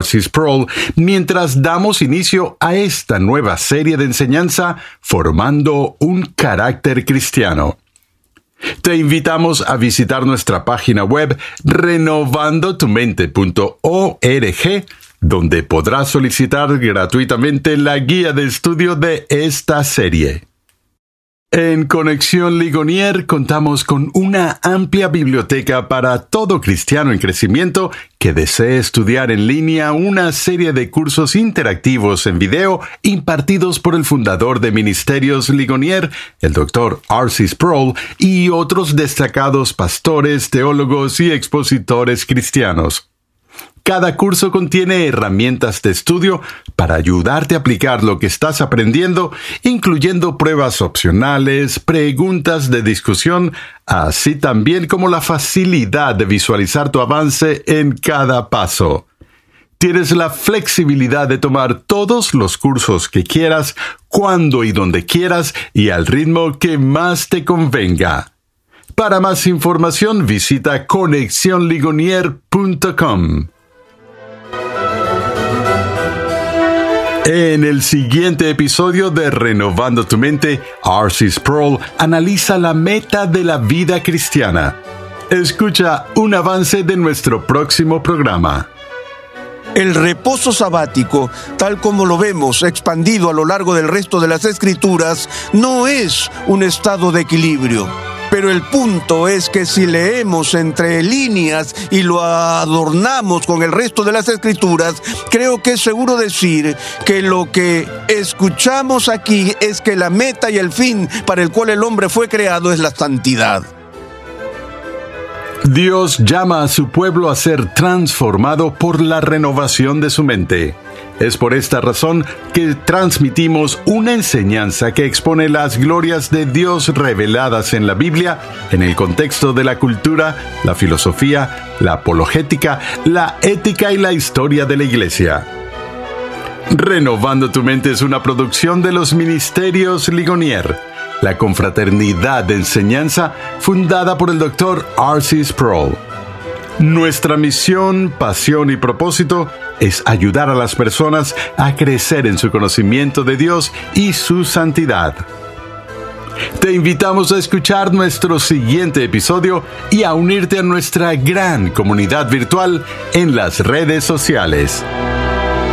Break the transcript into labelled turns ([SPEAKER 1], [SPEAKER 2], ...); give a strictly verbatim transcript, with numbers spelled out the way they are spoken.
[SPEAKER 1] R C Sproul mientras damos inicio a esta nueva serie de enseñanza Formando un Carácter Cristiano. Te invitamos a visitar nuestra página web renovando tu mente punto org, donde podrás solicitar gratuitamente la guía de estudio de esta serie. En Conexión Ligonier contamos con una amplia biblioteca para todo cristiano en crecimiento que desee estudiar en línea una serie de cursos interactivos en video impartidos por el fundador de Ministerios Ligonier, el doctor R C Sproul, y otros destacados pastores, teólogos y expositores cristianos. Cada curso contiene herramientas de estudio para ayudarte a aplicar lo que estás aprendiendo, incluyendo pruebas opcionales, preguntas de discusión, así también como la facilidad de visualizar tu avance en cada paso. Tienes la flexibilidad de tomar todos los cursos que quieras, cuando y donde quieras y al ritmo que más te convenga. Para más información visita conexión ligonier punto com. En el siguiente episodio de Renovando tu Mente, R C Sproul analiza la meta de la vida cristiana. Escucha un avance de nuestro próximo programa.
[SPEAKER 2] El reposo sabático, tal como lo vemos expandido a lo largo del resto de las Escrituras, no es un estado de equilibrio. Pero el punto es que si leemos entre líneas y lo adornamos con el resto de las Escrituras, creo que es seguro decir que lo que escuchamos aquí es que la meta y el fin para el cual el hombre fue creado es la santidad.
[SPEAKER 1] Dios llama a su pueblo a ser transformado por la renovación de su mente. Es por esta razón que transmitimos una enseñanza que expone las glorias de Dios reveladas en la Biblia, en el contexto de la cultura, la filosofía, la apologética, la ética y la historia de la Iglesia. Renovando tu Mente es una producción de los Ministerios Ligonier, la confraternidad de enseñanza fundada por el doctor R C Sproul. Nuestra misión, pasión y propósito es ayudar a las personas a crecer en su conocimiento de Dios y su santidad. Te invitamos a escuchar nuestro siguiente episodio y a unirte a nuestra gran comunidad virtual en las redes sociales.